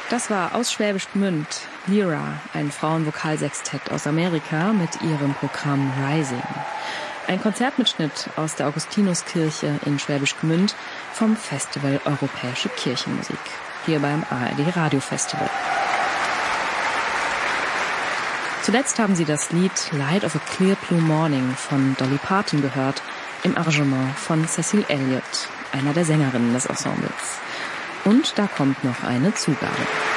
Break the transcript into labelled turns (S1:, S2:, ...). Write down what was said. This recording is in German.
S1: Das war aus Schwäbisch Gmünd Lyra, ein Frauenvokalsextett aus Amerika mit ihrem Programm Rising. Ein Konzertmitschnitt aus der Augustinuskirche in Schwäbisch Gmünd vom Festival Europäische Kirchenmusik, hier beim ARD Radiofestival. Zuletzt haben Sie das Lied Light of a Clear Blue Morning von Dolly Parton gehört, im Arrangement von Cecil Elliott, einer der Sängerinnen des Ensembles. Und da kommt noch eine Zugabe.